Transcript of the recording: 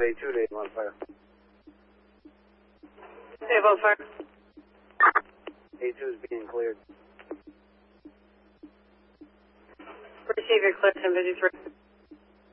A2 to A1 fire. A1 fire. A2 is being cleared. Receive your clear 1053.